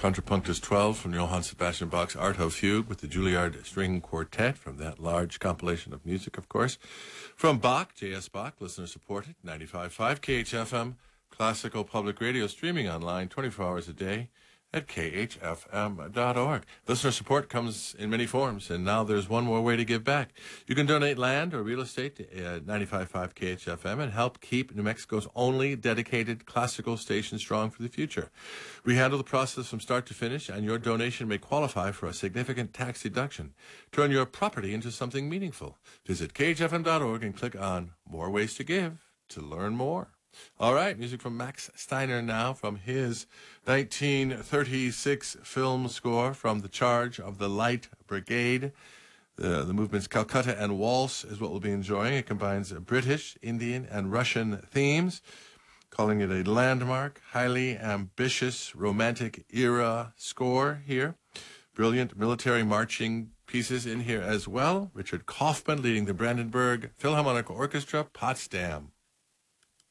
Contrapunctus 12 from Johann Sebastian Bach's Arto Fugue with the Juilliard String Quartet from that large compilation of music, of course. From Bach, J.S. Bach, listener supported, 95.5 KHFM, classical public radio, streaming online 24 hours a day at khfm.org. Listener support comes in many forms, and now there's one more way to give back. You can donate land or real estate to 95.5 KHFM and help keep New Mexico's only dedicated classical station strong for the future. We handle the process from start to finish, and your donation may qualify for a significant tax deduction. Turn your property into something meaningful. Visit khfm.org and click on More Ways to Give to learn more. All right, music from Max Steiner now from his 1936 film score from The Charge of the Light Brigade. The movement's Calcutta and Waltz is what we'll be enjoying. It combines British, Indian, and Russian themes, calling it a landmark, highly ambitious, romantic era score here. Brilliant military marching pieces in here as well. Richard Kaufman leading the Brandenburg Philharmonic Orchestra, Potsdam.